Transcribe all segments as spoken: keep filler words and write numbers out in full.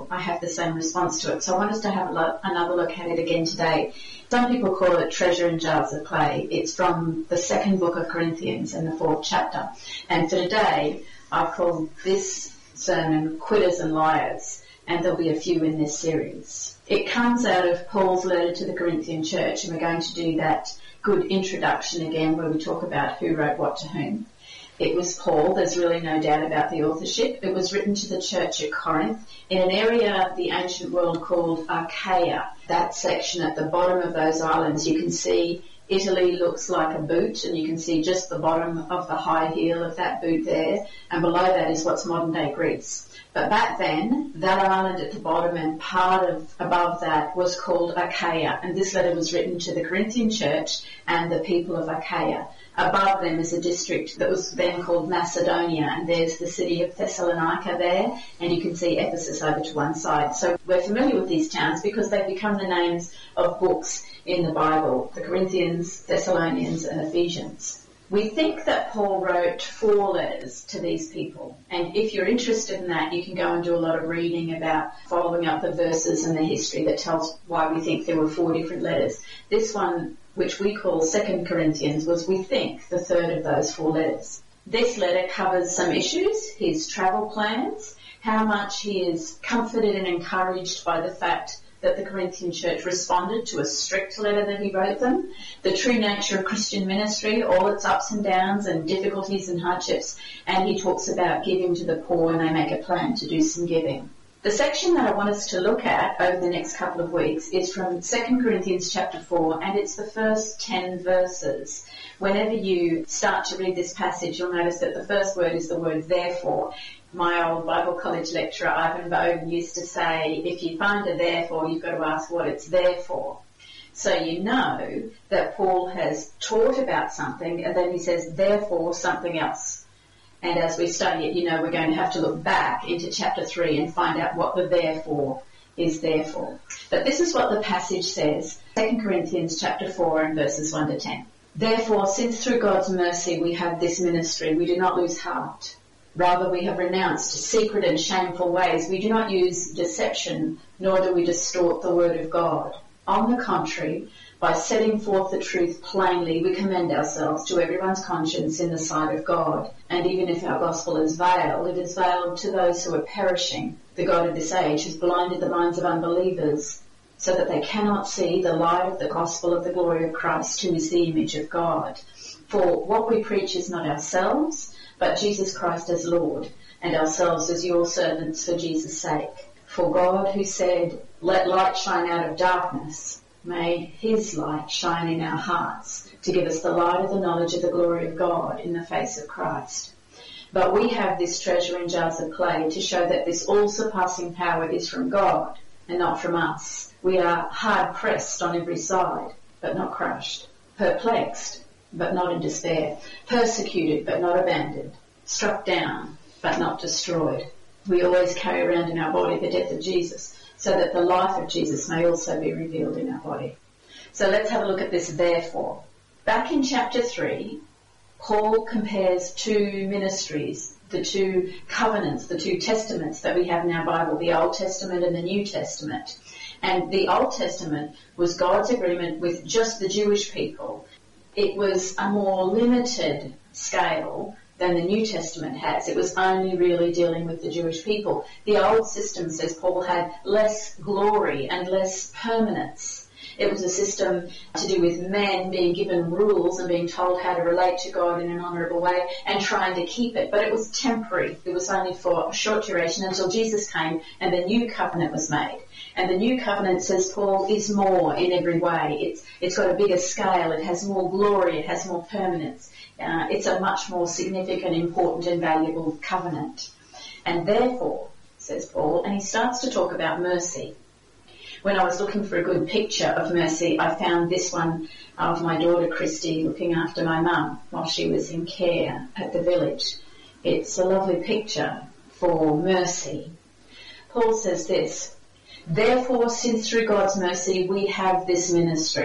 Bible, I have the same response to it. So I want us to have a lo- another look at it again today. Some people call it treasure in jars of clay. It's from the second book of Corinthians and the fourth chapter. And for today, I've called this sermon Quitters and Liars, and there'll be a few in this series. It comes out of Paul's letter to the Corinthian church, and we're going to do that good introduction again where we talk about who wrote what to whom. It was Paul, there's really no doubt about the authorship. It was written to the church at Corinth in an area of the ancient world called Achaia. That section at the bottom of those islands, you can see Italy looks like a boot, and you can see just the bottom of the high heel of that boot there, and below that is what's modern day Greece. But back then, that island at the bottom and part of above that was called Achaia, and this letter was written to the Corinthian church and the people of Achaia. Above them is a district that was then called Macedonia, and there's the city of Thessalonica there, and you can see Ephesus over to one side. So we're familiar with these towns because they've become the names of books in the Bible, the Corinthians, Thessalonians, and Ephesians. We think that Paul wrote four letters to these people, and if you're interested in that, you can go and do a lot of reading about following up the verses and the history that tells why we think there were four different letters. This one, which we call Second Corinthians, was, we think, the third of those four letters. This letter covers some issues, his travel plans, how much he is comforted and encouraged by the fact that the Corinthian church responded to a strict letter that he wrote them, the true nature of Christian ministry, all its ups and downs and difficulties and hardships, and he talks about giving to the poor when they make a plan to do some giving. The section that I want us to look at over the next couple of weeks is from Second Corinthians chapter four, and it's the first ten verses. Whenever you start to read this passage, you'll notice that the first word is the word therefore. My old Bible college lecturer, Ivan Bowden, used to say, if you find a therefore, you've got to ask what it's there for. So you know that Paul has taught about something, and then he says, therefore, something else. And as we study it, you know we're going to have to look back into chapter three and find out what the therefore is there for. But this is what the passage says, Second Corinthians chapter four and verses one to ten. Therefore, since through God's mercy we have this ministry, we do not lose heart. Rather, we have renounced secret and shameful ways. We do not use deception, nor do we distort the word of God. On the contrary, by setting forth the truth plainly, we commend ourselves to everyone's conscience in the sight of God. And even if our gospel is veiled, it is veiled to those who are perishing. The God of this age has blinded the minds of unbelievers, so that they cannot see the light of the gospel of the glory of Christ, who is the image of God. For what we preach is not ourselves, but Jesus Christ as Lord, and ourselves as your servants for Jesus' sake. For God, who said, let light shine out of darkness, made his light shine in our hearts to give us the light of the knowledge of the glory of God in the face of Christ. But we have this treasure in jars of clay to show that this all-surpassing power is from God and not from us. We are hard-pressed on every side, but not crushed, perplexed, but not in despair, persecuted but not abandoned, struck down but not destroyed. We always carry around in our body the death of Jesus, so that the life of Jesus may also be revealed in our body. So let's have a look at this therefore. Back in chapter three, Paul compares two ministries, the two covenants, the two testaments that we have in our Bible, the Old Testament and the New Testament. And the Old Testament was God's agreement with just the Jewish people. It was a more limited scale than the New Testament has. It was only really dealing with the Jewish people. The old system, says Paul, had less glory and less permanence. It was a system to do with men being given rules and being told how to relate to God in an honourable way and trying to keep it. But it was temporary. It was only for a short duration until Jesus came and the new covenant was made. And the new covenant, says Paul, is more in every way. It's, it's got a bigger scale. It has more glory. It has more permanence. Uh, it's a much more significant, important and valuable covenant. And therefore, says Paul, and he starts to talk about mercy. When I was looking for a good picture of mercy, I found this one of my daughter Christy looking after my mum while she was in care at the village. It's a lovely picture for mercy. Paul says this, therefore, since through God's mercy we have this ministry.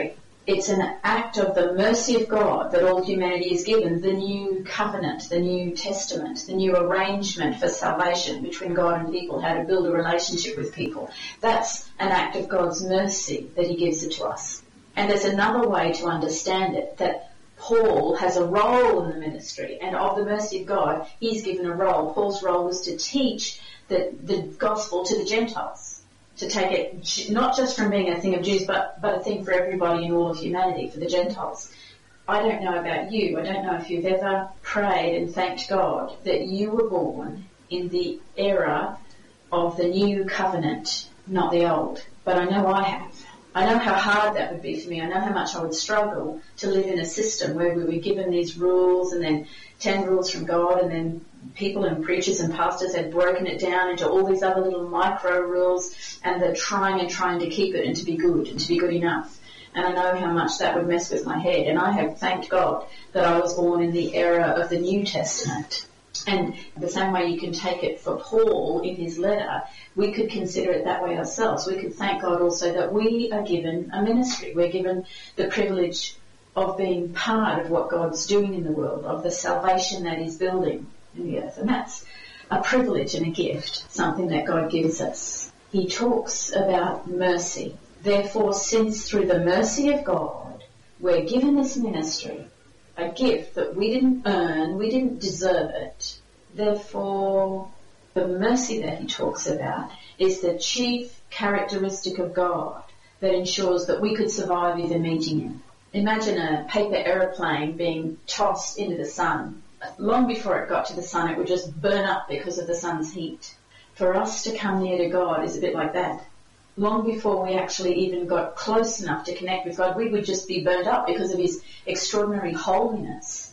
It's an act of the mercy of God that all humanity is given, the new covenant, the new testament, the new arrangement for salvation between God and people, how to build a relationship with people. That's an act of God's mercy that he gives it to us. And there's another way to understand it, that Paul has a role in the ministry, and of the mercy of God, he's given a role. Paul's role was to teach the, the gospel to the Gentiles, to take it not just from being a thing of Jews, but, but a thing for everybody in all of humanity, for the Gentiles. I don't know about you. I don't know if you've ever prayed and thanked God that you were born in the era of the new covenant, not the old. But I know I have. I know how hard that would be for me. I know how much I would struggle to live in a system where we were given these rules and then ten rules from God, and then people and preachers and pastors had broken it down into all these other little micro rules, and they're trying and trying to keep it and to be good and to be good enough. And I know how much that would mess with my head. And I have thanked God that I was born in the era of the New Testament. And the same way you can take it for Paul in his letter, we could consider it that way ourselves. We could thank God also that we are given a ministry. We're given the privilege of being part of what God's doing in the world, of the salvation that he's building in the earth. And that's a privilege and a gift, something that God gives us. He talks about mercy. Therefore, since through the mercy of God, we're given this ministry, a gift that we didn't earn, we didn't deserve it. Therefore, the mercy that he talks about is the chief characteristic of God that ensures that we could survive even meeting him. Imagine a paper aeroplane being tossed into the sun. Long before it got to the sun, it would just burn up because of the sun's heat. For us to come near to God is a bit like that. Long before we actually even got close enough to connect with God, we would just be burned up because of his extraordinary holiness.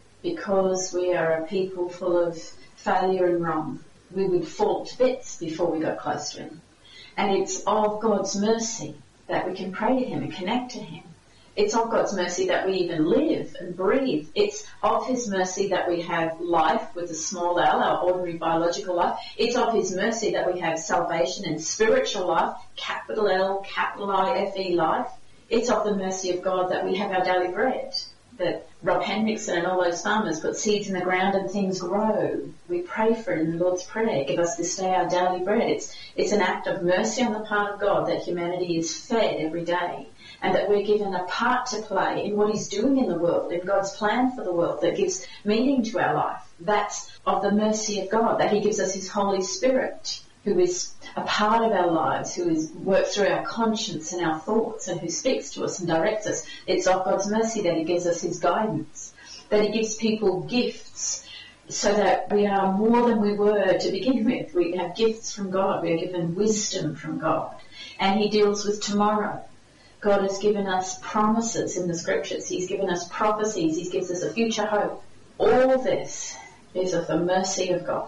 Because we are a people full of failure and wrong, we would fall to bits before we got close to him. And it's of God's mercy that we can pray to him and connect to him. It's of God's mercy that we even live and breathe. It's of his mercy that we have life with a small l, our ordinary biological life. It's of his mercy that we have salvation and spiritual life, capital L, capital I, F E life. It's of the mercy of God that we have our daily bread, that Rob Hendrickson and all those farmers put seeds in the ground and things grow. We pray for it in the Lord's Prayer. Give us this day our daily bread. It's, it's an act of mercy on the part of God that humanity is fed every day, and that we're given a part to play in what he's doing in the world, in God's plan for the world that gives meaning to our life. That's of the mercy of God, that he gives us his Holy Spirit, who is a part of our lives, who is works through our conscience and our thoughts, and who speaks to us and directs us. It's of God's mercy that he gives us his guidance, that he gives people gifts so that we are more than we were to begin with. We have gifts from God. We are given wisdom from God. And he deals with tomorrow. God has given us promises in the scriptures. He's given us prophecies. He gives us a future hope. All this is of the mercy of God.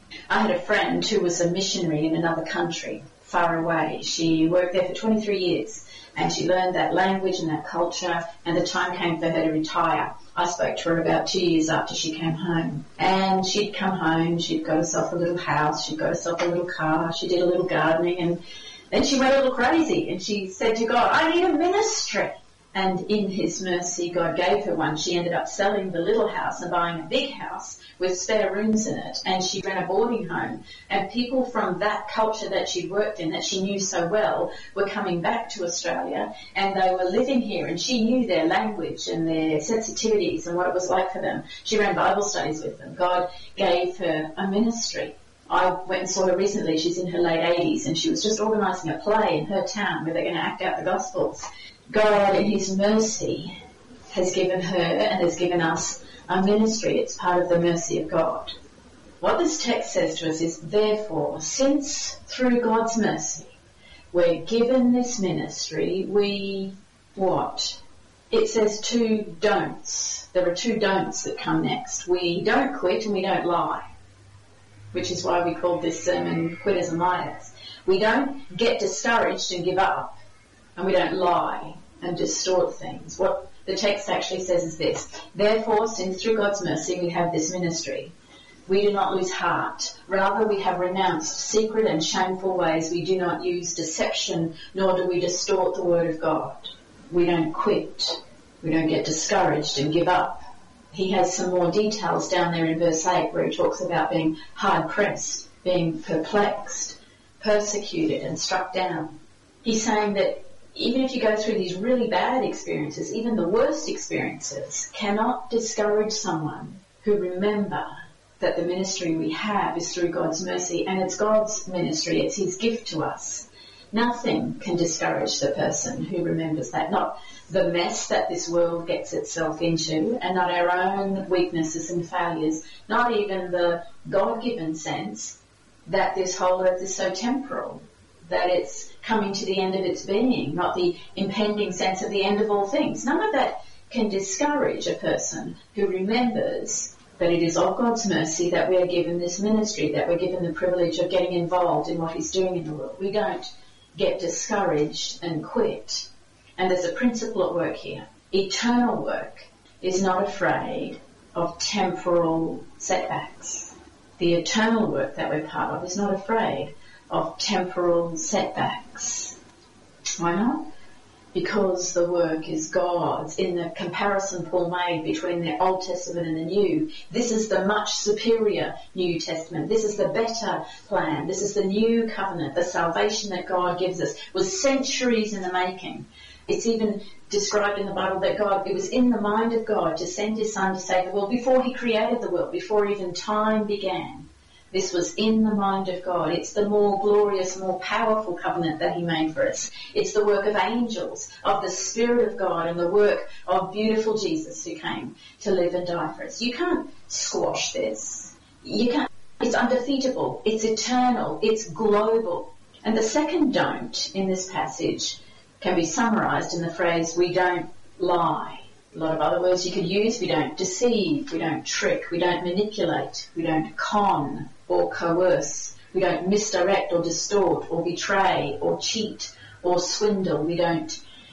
I had a friend who was a missionary in another country, far away. She worked there for twenty-three years, and she learned that language and that culture, and the time came for her to retire. I spoke to her about two years after she came home. And she'd come home, she'd got herself a little house, she'd got herself a little car, she did a little gardening, and then she went a little crazy, and she said to God, I need a ministry. And in his mercy, God gave her one. She ended up selling the little house and buying a big house with spare rooms in it. And she ran a boarding home. And people from that culture that she'd worked in, that she knew so well, were coming back to Australia, and they were living here. And she knew their language and their sensitivities and what it was like for them. She ran Bible studies with them. God gave her a ministry. I went and saw her recently. She's in her late eighties, and she was just organising a play in her town where they're going to act out the Gospels. God, in his mercy, has given her and has given us a ministry. It's part of the mercy of God. What this text says to us is, therefore, since through God's mercy we're given this ministry, we what? It says two don'ts. There are two don'ts that come next. We don't quit and we don't lie, which is why we called this sermon Quitters and Liars. We don't get discouraged and give up, and we don't lie and distort things. What the text actually says is this: therefore, since through God's mercy we have this ministry, we do not lose heart. Rather, we have renounced secret and shameful ways. We do not use deception, nor do we distort the word of God. we don't quit. We don't get discouraged and give up. He has some more details down there in verse eight where he talks about being hard-pressed, being perplexed, persecuted and struck down. He's saying that even if you go through these really bad experiences, even the worst experiences cannot discourage someone who remember that the ministry we have is through God's mercy, and it's God's ministry, it's his gift to us. Nothing can discourage the person who remembers that, not the mess that this world gets itself into, and not our own weaknesses and failures, not even the God-given sense that this whole earth is so temporal, that it's coming to the end of its being, not the impending sense of the end of all things. None of that can discourage a person who remembers that it is of God's mercy that we are given this ministry, that we're given the privilege of getting involved in what he's doing in the world. We don't get discouraged and quit. And there's a principle at work here. Eternal work is not afraid of temporal setbacks. The eternal work that we're part of is not afraid of temporal setbacks. Why not? Because the work is God's. In the comparison Paul made between the Old Testament and the New, this is the much superior New Testament. This is the better plan. This is the new covenant. The salvation that God gives us was centuries in the making. It's even described in the Bible that God, it was in the mind of God to send his Son to save the world before he created the world, before even time began. This was in the mind of God. It's the more glorious, more powerful covenant that he made for us. It's the work of angels, of the Spirit of God, and the work of beautiful Jesus who came to live and die for us. You can't squash this. You can't. It's undefeatable. It's eternal. It's global. And the second don't in this passage can be summarised in the phrase, we don't lie. A lot of other words you could use. We don't deceive. We don't trick. We don't manipulate. We don't con or coerce. We don't misdirect or distort or betray or cheat or swindle. We don't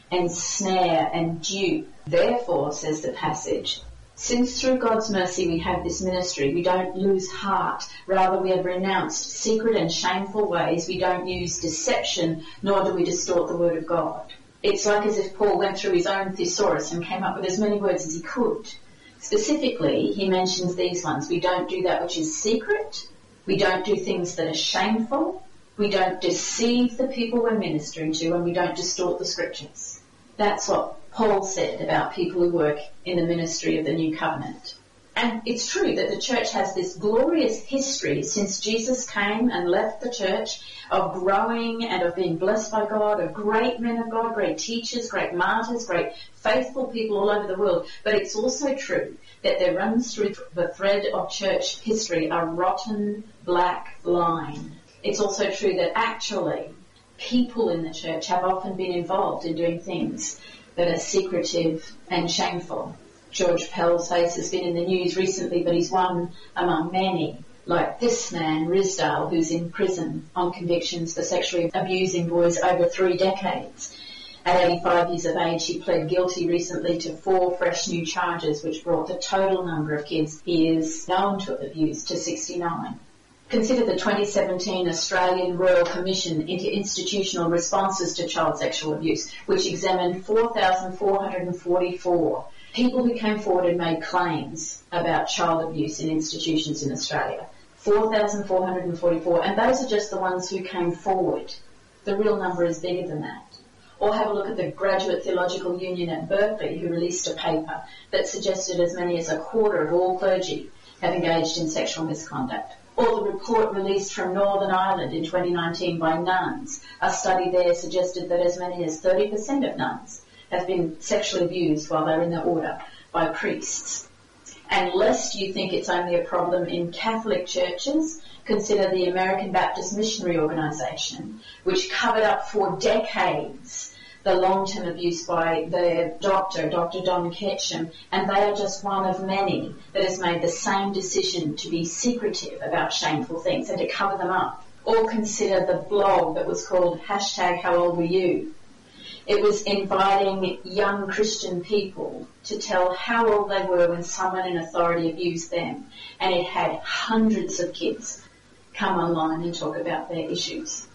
ensnare and dupe. Therefore, says the passage, since through God's mercy we have this ministry, we don't lose heart. Rather, we have renounced secret and shameful ways. We don't use deception, nor do we distort the word of God. It's like as if Paul went through his own thesaurus and came up with as many words as he could. Specifically, he mentions these ones. We don't do that which is secret. We don't do things that are shameful. We don't deceive the people we're ministering to, and we don't distort the scriptures. That's what Paul said about people who work in the ministry of the new covenant. And it's true that the church has this glorious history since Jesus came and left the church of growing and of being blessed by God, of great men of God, great teachers, great martyrs, great faithful people all over the world. But it's also true that there runs through the thread of church history a rotten black line. It's also true that actually people in the church have often been involved in doing things that are secretive and shameful. George Pell's face has been in the news recently, but he's one among many, like this man, Risdale, who's in prison on convictions for sexually abusing boys over three decades. At eighty-five years of age, he pled guilty recently to four fresh new charges, which brought the total number of kids he is known to have abused to sixty-nine. Consider the twenty seventeen Australian Royal Commission into Institutional Responses to Child Sexual Abuse, which examined four thousand four hundred forty-four people who came forward and made claims about child abuse in institutions in Australia. four thousand four hundred forty-four, and those are just the ones who came forward. The real number is bigger than that. Or have a look at the Graduate Theological Union at Berkeley, who released a paper that suggested as many as a quarter of all clergy have engaged in sexual misconduct. Or the report released from Northern Ireland in twenty nineteen by nuns. A study there suggested that as many as thirty percent of nuns have been sexually abused while they're in the order by priests. And lest you think it's only a problem in Catholic churches, consider the American Baptist Missionary Organization, which covered up for decades the long-term abuse by their doctor, Doctor Don Ketchum, and they are just one of many that has made the same decision to be secretive about shameful things and to cover them up. Or consider the blog that was called hashtag How Old Were You? It was inviting young Christian people to tell how old they were when someone in authority abused them. And it had hundreds of kids come online and talk about their issues.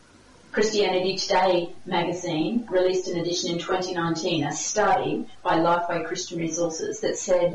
Christianity Today magazine released an edition in twenty nineteen, a study by Lifeway Christian Resources that said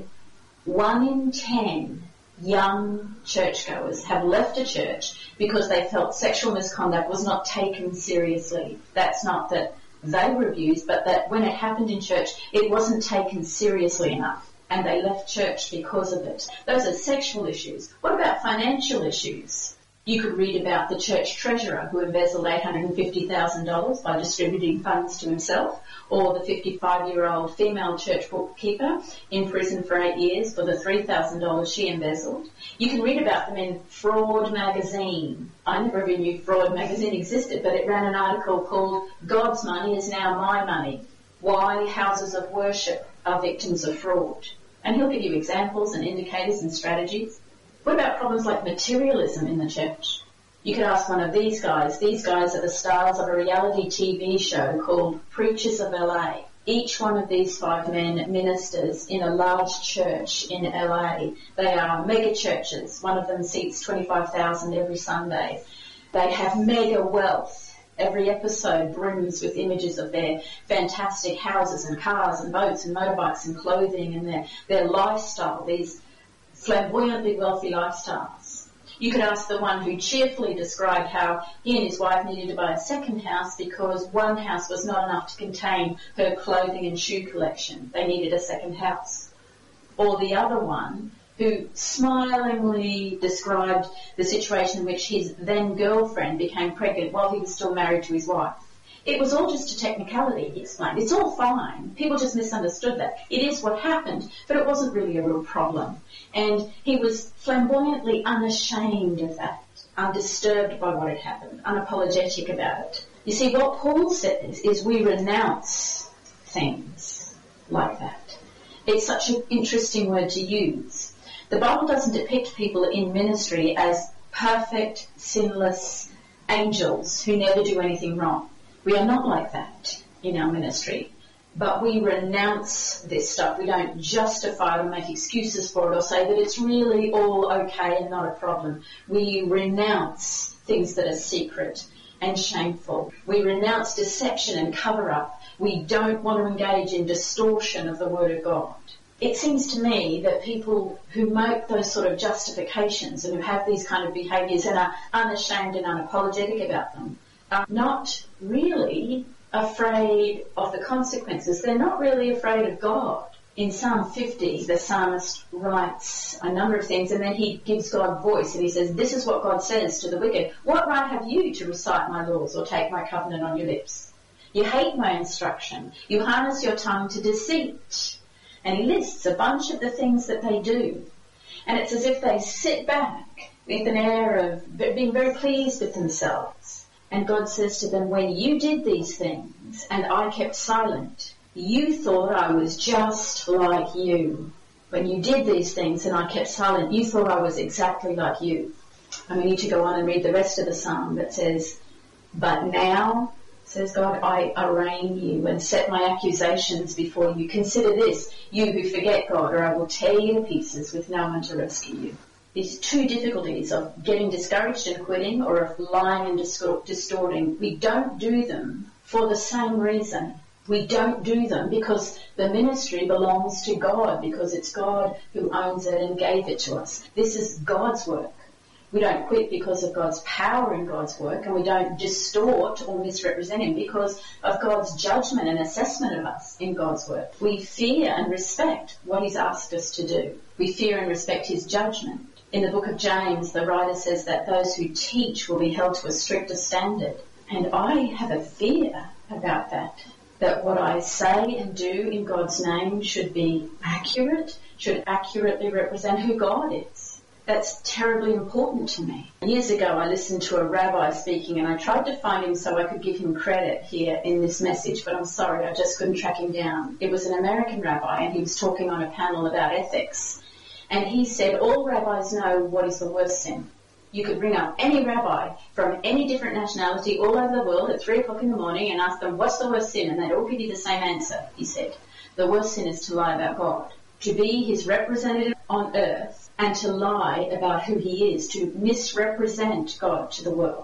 one in ten young churchgoers have left a church because they felt sexual misconduct was not taken seriously. That's not that they were abused, but that when it happened in church, it wasn't taken seriously enough, and they left church because of it. Those are sexual issues. What about financial issues? You could read about the church treasurer who embezzled eight hundred fifty thousand dollars by distributing funds to himself, or the fifty-five-year-old female church bookkeeper in prison for eight years for the three thousand dollars she embezzled. You can read about them in Fraud magazine. I never even knew Fraud magazine existed, but it ran an article called God's Money is Now My Money. Why Houses of Worship are Victims of Fraud. And he'll give you examples and indicators and strategies. What about problems like materialism in the church? You could ask one of these guys. These guys are the stars of a reality T V show called Preachers of L A. Each one of these five men ministers in a large church in L A. They are mega churches. One of them seats twenty-five thousand every Sunday. They have mega wealth. Every episode brims with images of their fantastic houses and cars and boats and motorbikes and clothing and their, their lifestyle, these flamboyantly wealthy lifestyles. You could ask the one who cheerfully described how he and his wife needed to buy a second house because one house was not enough to contain her clothing and shoe collection. They needed a second house. Or the other one who smilingly described the situation in which his then-girlfriend became pregnant while he was still married to his wife. It was all just a technicality, he explained. It's all fine. People just misunderstood that. It is what happened, but it wasn't really a real problem. And he was flamboyantly unashamed of that, undisturbed by what had happened, unapologetic about it. You see, what Paul says is we renounce things like that. It's such an interesting word to use. The Bible doesn't depict people in ministry as perfect, sinless angels who never do anything wrong. We are not like that in our ministry, but we renounce this stuff. We don't justify it or make excuses for it or say that it's really all okay and not a problem. We renounce things that are secret and shameful. We renounce deception and cover-up. We don't want to engage in distortion of the Word of God. It seems to me that people who make those sort of justifications and who have these kind of behaviours and are unashamed and unapologetic about them are not really afraid of the consequences. They're not really afraid of God. In Psalm fifty, the psalmist writes a number of things and then he gives God voice and he says, this is what God says to the wicked. What right have you to recite my laws or take my covenant on your lips? You hate my instruction. You harness your tongue to deceit. And he lists a bunch of the things that they do. And it's as if they sit back with an air of being very pleased with themselves. And God says to them, when you did these things and I kept silent, you thought I was just like you. When you did these things and I kept silent, you thought I was exactly like you. And we need to go on and read the rest of the psalm that says, but now, says God, I arraign you and set my accusations before you. Consider this, you who forget God, or I will tear you to pieces with no one to rescue you. These two difficulties of getting discouraged and quitting or of lying and distorting, we don't do them for the same reason. We don't do them because the ministry belongs to God, because it's God who owns it and gave it to us. This is God's work. We don't quit because of God's power in God's work, and we don't distort or misrepresent him because of God's judgment and assessment of us in God's work. We fear and respect what he's asked us to do. We fear and respect his judgment. In the book of James, the writer says that those who teach will be held to a stricter standard. And I have a fear about that, that what I say and do in God's name should be accurate, should accurately represent who God is. That's terribly important to me. Years ago, I listened to a rabbi speaking, and I tried to find him so I could give him credit here in this message, but I'm sorry, I just couldn't track him down. It was an American rabbi, and he was talking on a panel about ethics. And he said, all rabbis know what is the worst sin. You could ring up any rabbi from any different nationality all over the world at three o'clock in the morning and ask them, what's the worst sin? And they'd all give you the same answer, he said. The worst sin is to lie about God, to be his representative on earth and to lie about who he is, to misrepresent God to the world.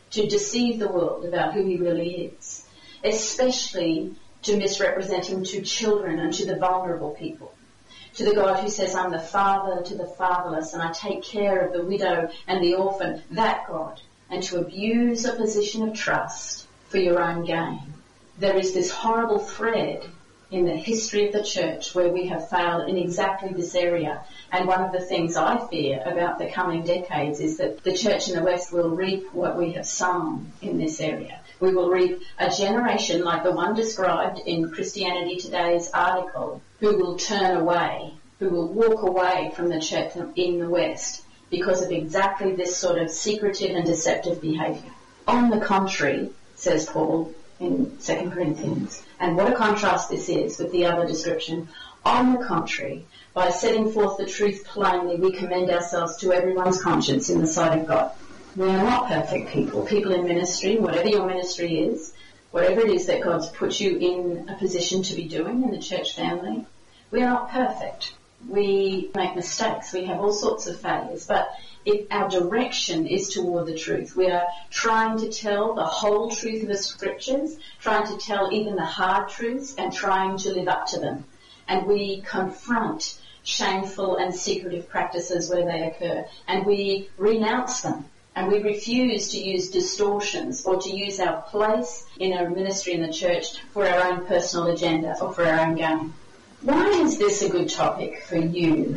to deceive the world about who he really is, especially to misrepresent him to children and to the vulnerable people, to the God who says, I'm the father to the fatherless and I take care of the widow and the orphan, that God, and to abuse a position of trust for your own gain. There is this horrible thread in the history of the church where we have failed in exactly this area. And one of the things I fear about the coming decades is that the church in the West will reap what we have sown in this area. We will reap a generation like the one described in Christianity Today's article, who will turn away, who will walk away from the church in the West because of exactly this sort of secretive and deceptive behaviour. On the contrary, says Paul in Second Corinthians, and what a contrast this is with the other description, on the contrary, by setting forth the truth plainly, we commend ourselves to everyone's conscience in the sight of God. We are not perfect people. People in ministry, whatever your ministry is, whatever it is that God's put you in a position to be doing in the church family, we are not perfect. We make mistakes. We have all sorts of failures. But if our direction is toward the truth, we are trying to tell the whole truth of the scriptures, trying to tell even the hard truths and trying to live up to them. And we confront shameful and secretive practices where they occur, and we renounce them. And we refuse to use distortions or to use our place in a ministry in the church for our own personal agenda or for our own gain. Why is this a good topic for you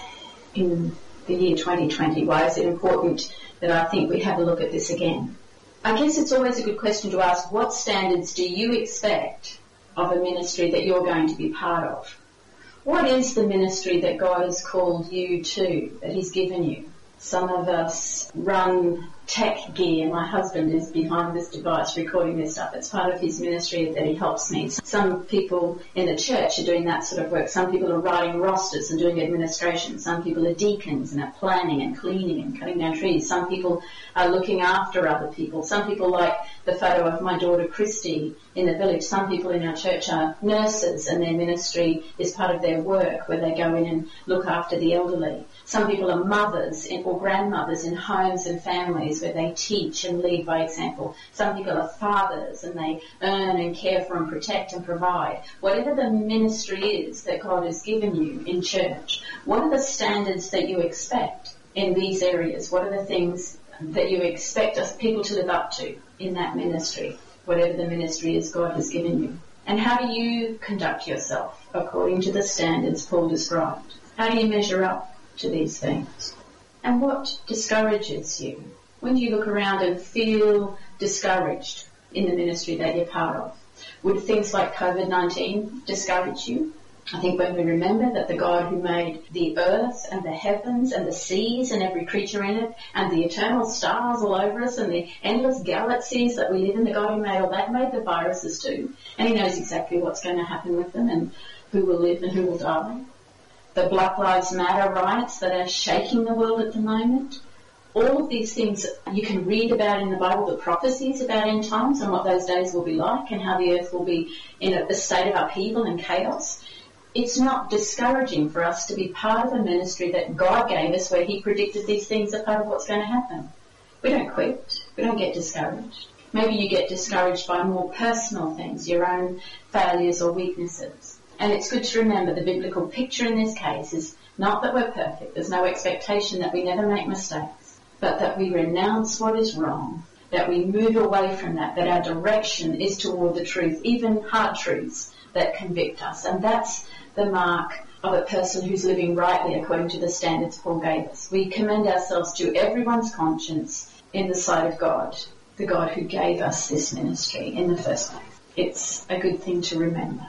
in the year twenty twenty? Why is it important that I think we have a look at this again? I guess it's always a good question to ask, what standards do you expect of a ministry that you're going to be part of? What is the ministry that God has called you to, that he's given you? Some of us run tech gear. My husband is behind this device recording this stuff. It's part of his ministry that he helps me. Some people in the church are doing that sort of work. Some people are writing rosters and doing administration. Some people are deacons and are planning and cleaning and cutting down trees. Some people are looking after other people. Some people, like the photo of my daughter Christy in the village, some people in our church are nurses and their ministry is part of their work where they go in and look after the elderly. Some people are mothers or grandmothers in homes and families where they teach and lead by example. Some people are fathers and they earn and care for and protect and provide. Whatever the ministry is that God has given you in church, what are the standards that you expect in these areas? What are the things that you expect us, people to live up to in that ministry, whatever the ministry is God has given you? And how do you conduct yourself according to the standards Paul described? How do you measure up to these things? And what discourages you? When do you look around and feel discouraged in the ministry that you're part of? Would things like covid nineteen discourage you? I think when we remember that the God who made the earth and the heavens and the seas and every creature in it and the eternal stars all over us and the endless galaxies that we live in, the God who made all that, made the viruses too. And he knows exactly what's going to happen with them and who will live and who will die. The Black Lives Matter riots that are shaking the world at the moment. All of these things you can read about in the Bible, the prophecies about end times and what those days will be like and how the earth will be in a, a state of upheaval and chaos. It's not discouraging for us to be part of a ministry that God gave us where he predicted these things are part of what's going to happen. We don't quit. We don't get discouraged. Maybe you get discouraged by more personal things, your own failures or weaknesses. And it's good to remember the biblical picture in this case is not that we're perfect. There's no expectation that we never make mistakes, but that we renounce what is wrong, that we move away from that, that our direction is toward the truth, even hard truths that convict us. And that's the mark of a person who's living rightly according to the standards Paul gave us. We commend ourselves to everyone's conscience in the sight of God, the God who gave us this ministry in the first place. It's a good thing to remember.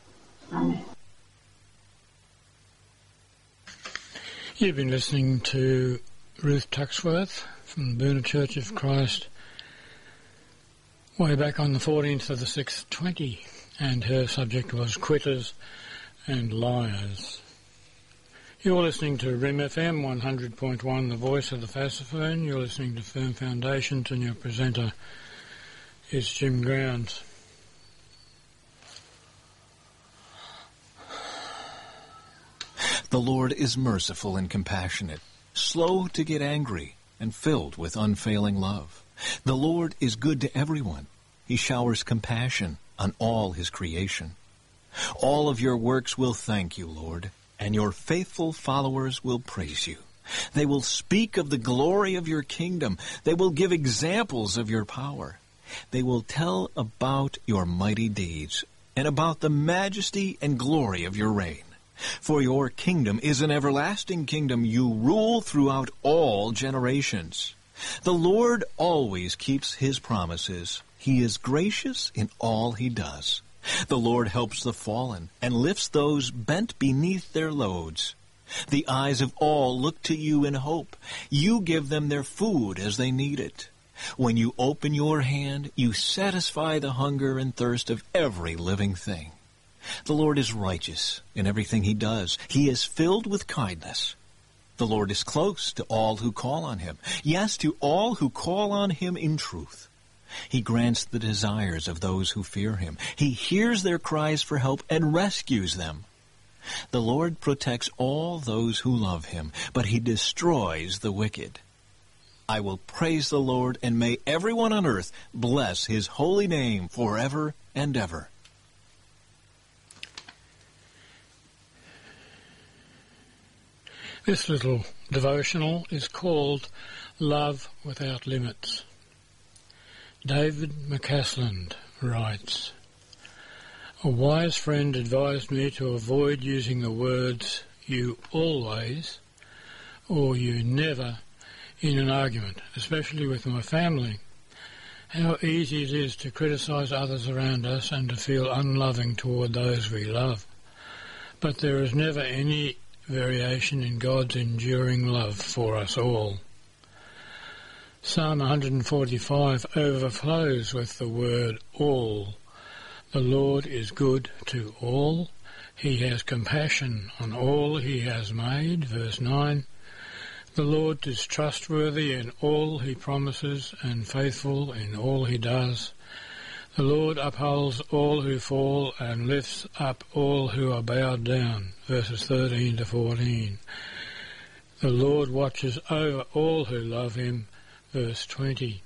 Amen. You've been listening to Ruth Tuxworth from the Boonah Church of Christ way back on the fourteenth of the sixth, twenty, and her subject was quitters and liars. You're listening to R I M F M one hundred point one, the voice of the Fassophone. You're listening to Firm Foundations, and your presenter is Jim Grounds. The Lord is merciful and compassionate, slow to get angry, and filled with unfailing love. The Lord is good to everyone. He showers compassion on all his creation. All of your works will thank you, Lord, and your faithful followers will praise you. They will speak of the glory of your kingdom. They will give examples of your power. They will tell about your mighty deeds and about the majesty and glory of your reign. For your kingdom is an everlasting kingdom. You rule throughout all generations. The Lord always keeps his promises. He is gracious in all he does. The Lord helps the fallen and lifts those bent beneath their loads. The eyes of all look to you in hope. You give them their food as they need it. When you open your hand, you satisfy the hunger and thirst of every living thing. The Lord is righteous in everything he does. He is filled with kindness. The Lord is close to all who call on him. Yes, to all who call on him in truth. He grants the desires of those who fear him. He hears their cries for help and rescues them. The Lord protects all those who love him, but he destroys the wicked. I will praise the Lord, and may everyone on earth bless his holy name forever and ever. This little devotional is called Love Without Limits. David McCasland writes, a wise friend advised me to avoid using the words you always or you never in an argument, especially with my family. How easy it is to criticise others around us and to feel unloving toward those we love. But there is never any variation in God's enduring love for us all. Psalm one forty-five overflows with the word all. The Lord is good to all. He has compassion on all he has made. Verse nine. The Lord is trustworthy in all he promises and faithful in all he does. The Lord upholds all who fall and lifts up all who are bowed down. Verses thirteen to fourteen. The Lord watches over all who love him. Verse twenty.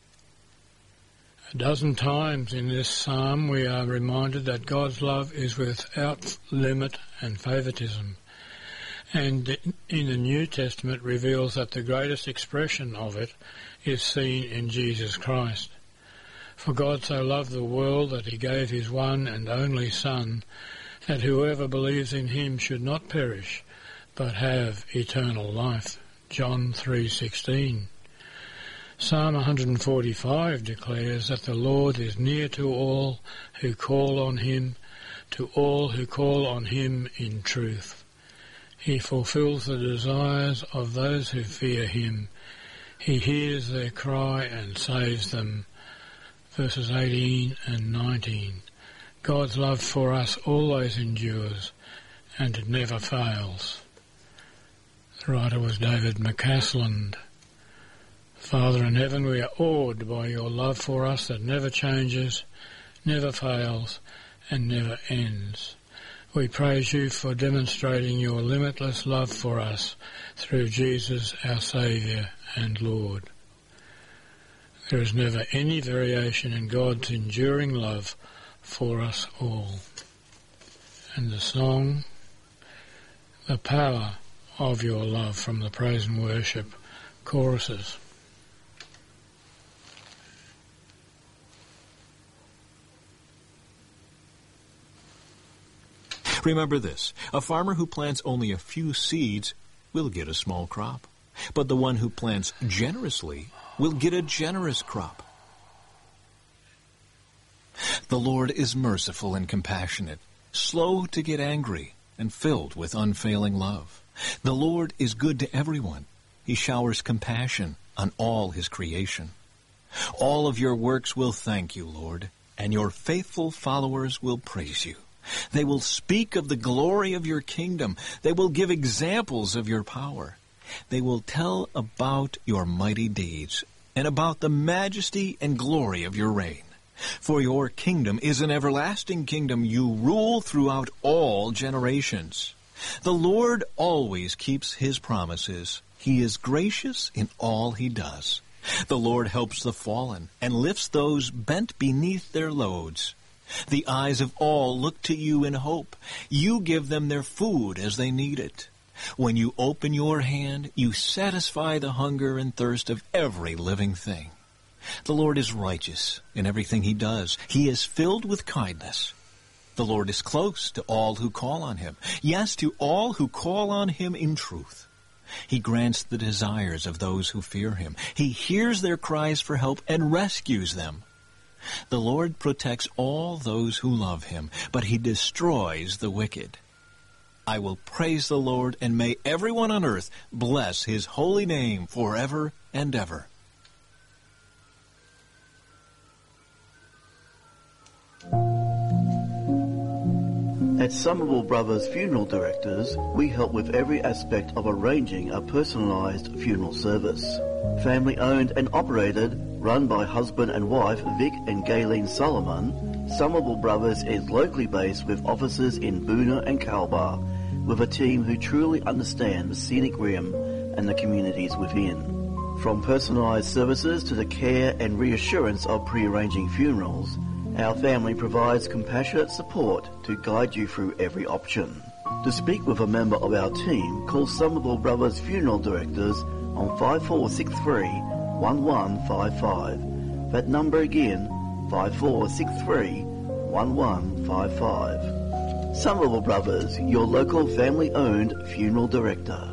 A dozen times in this psalm we are reminded that God's love is without limit and favoritism, and in the New Testament reveals that the greatest expression of it is seen in Jesus Christ. For God so loved the world that he gave his one and only Son, that whoever believes in him should not perish, but have eternal life. John three sixteen. Psalm one forty-five declares that the Lord is near to all who call on him, to all who call on him in truth. He fulfills the desires of those who fear him. He hears their cry and saves them. Verses eighteen and nineteen. God's love for us always endures, and it never fails. The writer was David McCasland. Father in heaven, we are awed by your love for us that never changes, never fails, and never ends. We praise you for demonstrating your limitless love for us through Jesus, our Saviour and Lord. There is never any variation in God's enduring love for us all. And the song, The Power of Your Love, from the Praise and Worship choruses. Remember this, a farmer who plants only a few seeds will get a small crop, but the one who plants generously will get a generous crop. The Lord is merciful and compassionate, slow to get angry, and filled with unfailing love. The Lord is good to everyone. He showers compassion on all his creation. All of your works will thank you, Lord, and your faithful followers will praise you. They will speak of the glory of your kingdom. They will give examples of your power. They will tell about your mighty deeds and about the majesty and glory of your reign. For your kingdom is an everlasting kingdom. You rule throughout all generations. The Lord always keeps his promises. He is gracious in all he does. The Lord helps the fallen and lifts those bent beneath their loads. The eyes of all look to you in hope. You give them their food as they need it. When you open your hand, you satisfy the hunger and thirst of every living thing. The Lord is righteous in everything he does. He is filled with kindness. The Lord is close to all who call on him. Yes, to all who call on him in truth. He grants the desires of those who fear him. He hears their cries for help and rescues them. The Lord protects all those who love him, but he destroys the wicked. I will praise the Lord, and may everyone on earth bless his holy name forever and ever. At Somerville Brothers Funeral Directors, we help with every aspect of arranging a personalised funeral service. Family owned and operated, run by husband and wife Vic and Gayleen Solomon, Somerville Brothers is locally based with offices in Boonah and Calabar, with a team who truly understand the scenic rim and the communities within. From personalised services to the care and reassurance of pre-arranging funerals, our family provides compassionate support to guide you through every option. To speak with a member of our team, call Somerville Brothers Funeral Directors on five four six three, one one five five. That number again, five four six three, one one five five. Somerville Brothers, your local family-owned funeral director.